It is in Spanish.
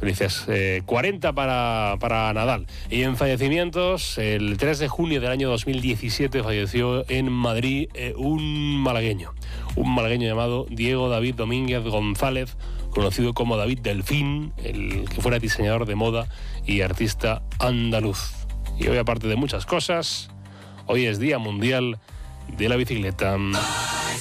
Felices 40 para Nadal. Y en fallecimientos, el 3 de junio del año 2017 falleció en Madrid un malagueño llamado Diego David Domínguez González, conocido como David Delfín, el que fuera diseñador de moda y artista andaluz. Y hoy, aparte de muchas cosas, hoy es Día Mundial de la Bicicleta.